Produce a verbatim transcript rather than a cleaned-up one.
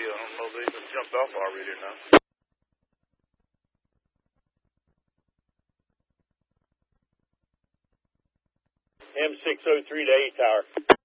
idea. I don't know if they just jumped off already or not. M six oh three to A Tower.